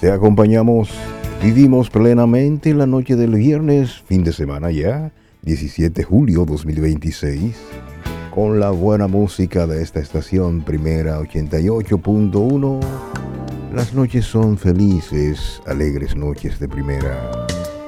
Te acompañamos, vivimos plenamente la noche del viernes, fin de semana ya, 17 de julio 2026, con la buena música de esta estación Primera 88.1. Las noches son felices, alegres noches de Primera.